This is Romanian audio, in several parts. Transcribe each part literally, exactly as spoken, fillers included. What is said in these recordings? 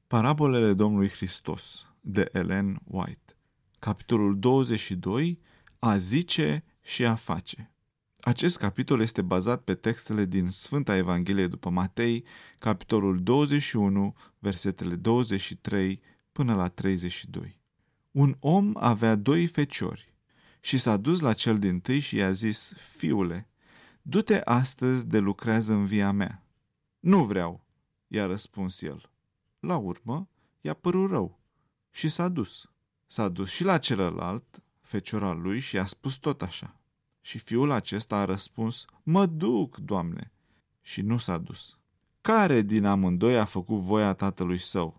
Parabolele Domnului Hristos de Ellen White. Capitolul douăzeci și doi. A zice și a face. Acest capitol este bazat pe textele din Sfânta Evanghelie după Matei, capitolul douăzeci și unu, versetele douăzeci și trei până la treizeci și doi. Un om avea doi feciori și s-a dus la cel dintâi și i-a zis: Fiule, du-te astăzi de lucrează în via mea. Nu vreau, i-a răspuns el. La urmă, i-a părut rău și s-a dus. S-a dus și la celălalt, fecior al lui, și i-a spus tot așa. Și fiul acesta a răspuns: Mă duc, Doamne, și nu s-a dus. Care din amândoi a făcut voia tatălui său?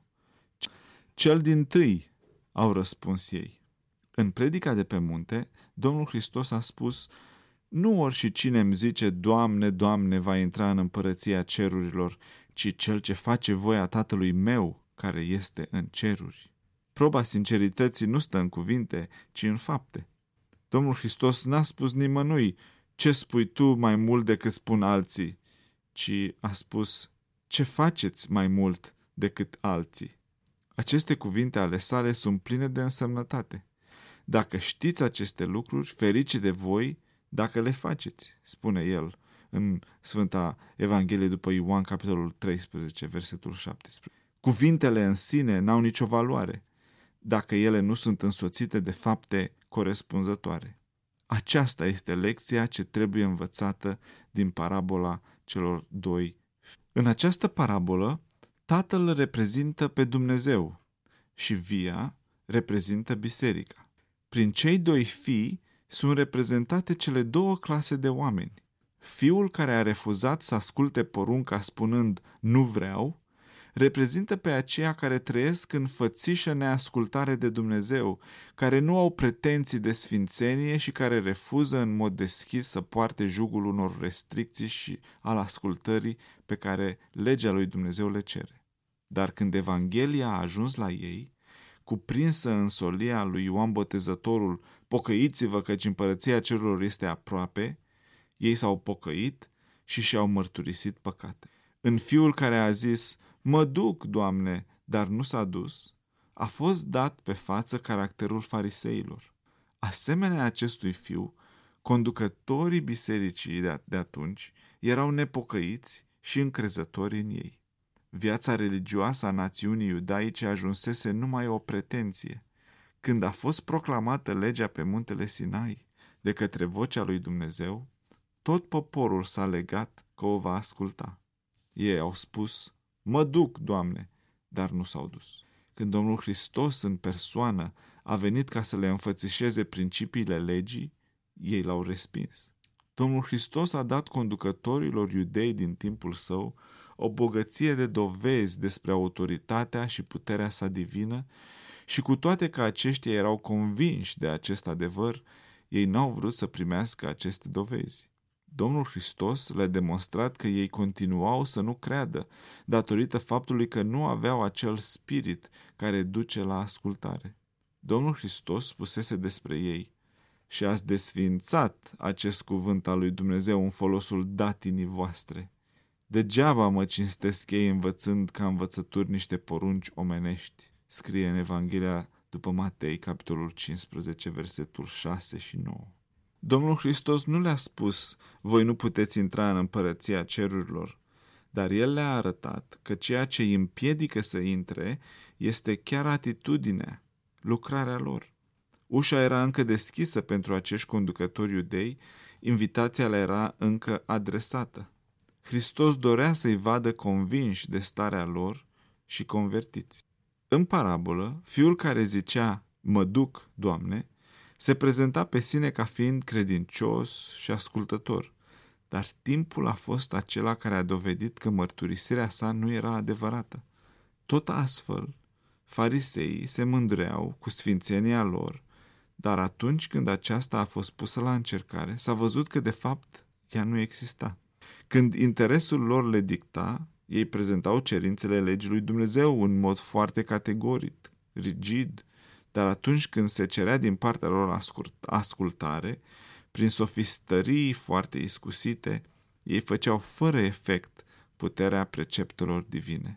Cel dintâi, au răspuns ei. În predica de pe munte, Domnul Hristos a spus: Nu oricine îmi zice, Doamne, Doamne, va intra în împărăția cerurilor, ci cel ce face voia Tatălui meu, care este în ceruri. Proba sincerității nu stă în cuvinte, ci în fapte. Domnul Hristos n-a spus nimănui: Ce spui tu mai mult decât spun alții, ci a spus: Ce faceți mai mult decât alții. Aceste cuvinte ale sale sunt pline de însemnătate. Dacă știți aceste lucruri, ferice de voi dacă le faceți, spune el în Sfânta Evanghelie după Ioan, capitolul treisprezece, versetul șaptesprezece. Cuvintele în sine n-au nicio valoare dacă ele nu sunt însoțite de fapte corespunzătoare. Aceasta este lecția ce trebuie învățată din parabola celor doi fii. În această parabolă, Tatăl reprezintă pe Dumnezeu și via reprezintă biserica. Prin cei doi fii sunt reprezentate cele două clase de oameni. Fiul care a refuzat să asculte porunca spunând nu vreau, reprezintă pe aceia care trăiesc în fățișă neascultare de Dumnezeu, care nu au pretenții de sfințenie și care refuză în mod deschis să poarte jugul unor restricții și al ascultării pe care legea lui Dumnezeu le cere. Dar când Evanghelia a ajuns la ei, cuprinsă în solia lui Ioan Botezătorul, pocăiți-vă căci împărăția cerurilor este aproape, ei s-au pocăit și și-au mărturisit păcate. În fiul care a zis, mă duc, Doamne, dar nu s-a dus, a fost dat pe față caracterul fariseilor. Asemenea acestui fiu, conducătorii bisericii de atunci erau nepocăiți și încrezători în ei. Viața religioasă a națiunii iudaice ajunsese numai o pretenție. Când a fost proclamată legea pe muntele Sinai de către vocea lui Dumnezeu, tot poporul s-a legat că o va asculta. Ei au spus, mă duc, Doamne, dar nu s-au dus. Când Domnul Hristos în persoană a venit ca să le înfățișeze principiile legii, ei l-au respins. Domnul Hristos a dat conducătorilor iudei din timpul său o bogăție de dovezi despre autoritatea și puterea sa divină și cu toate că aceștia erau convinși de acest adevăr, ei n-au vrut să primească aceste dovezi. Domnul Hristos le-a demonstrat că ei continuau să nu creadă, datorită faptului că nu aveau acel spirit care duce la ascultare. Domnul Hristos spusese despre ei, și ați desființat acest cuvânt al lui Dumnezeu în folosul datinii voastre. Degeaba mă cinstesc ei învățând ca învățături niște porunci omenești, scrie în Evanghelia după Matei, capitolul cincisprezece, versetul șase și nouă. Domnul Hristos nu le-a spus, voi nu puteți intra în împărăția cerurilor, dar El le-a arătat că ceea ce îi împiedică să intre este chiar atitudinea, lucrarea lor. Ușa era încă deschisă pentru acești conducători iudei, invitația le era încă adresată. Hristos dorea să-i vadă convinși de starea lor și convertiți. În parabolă, fiul care zicea, mă duc, Doamne, se prezenta pe sine ca fiind credincios și ascultător, dar timpul a fost acela care a dovedit că mărturisirea sa nu era adevărată. Tot astfel, fariseii se mândreau cu sfințenia lor, dar atunci când aceasta a fost pusă la încercare, s-a văzut că de fapt ea nu exista. Când interesul lor le dicta, ei prezentau cerințele legii lui Dumnezeu în mod foarte categoric, rigid, dar atunci când se cerea din partea lor ascultare, prin sofistării foarte iscusite, ei făceau fără efect puterea preceptelor divine.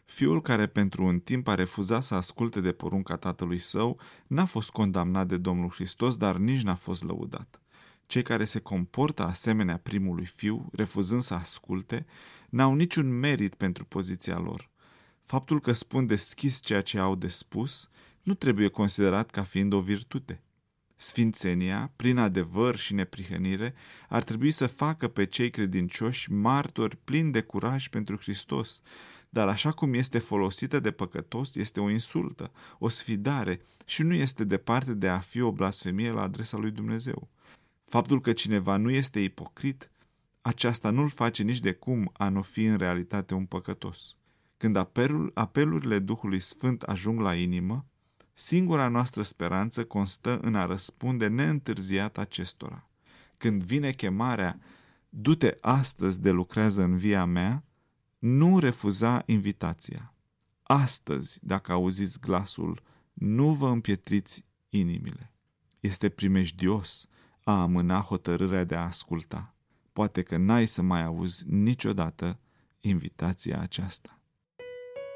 Fiul care pentru un timp a refuzat să asculte de porunca tatălui său n-a fost condamnat de Domnul Hristos, dar nici n-a fost lăudat. Cei care se comportă asemenea primului fiu, refuzând să asculte, n-au niciun merit pentru poziția lor. Faptul că spun deschis ceea ce au de spus nu trebuie considerat ca fiind o virtute. Sfințenia, prin adevăr și neprihănire, ar trebui să facă pe cei credincioși martori plini de curaj pentru Hristos, dar așa cum este folosită de păcătos, este o insultă, o sfidare și nu este departe de a fi o blasfemie la adresa lui Dumnezeu. Faptul că cineva nu este ipocrit, aceasta nu-l face nici de cum a nu fi în realitate un păcătos. Când apelul, apelurile Duhului Sfânt ajung la inimă, singura noastră speranță constă în a răspunde neîntârziat acestora. Când vine chemarea, du-te astăzi de lucrează în via mea, nu refuza invitația. Astăzi, dacă auziți glasul, nu vă împietriți inimile. Este primejdios a amâna hotărârea de a asculta. Poate că n-ai să mai auzi niciodată invitația aceasta.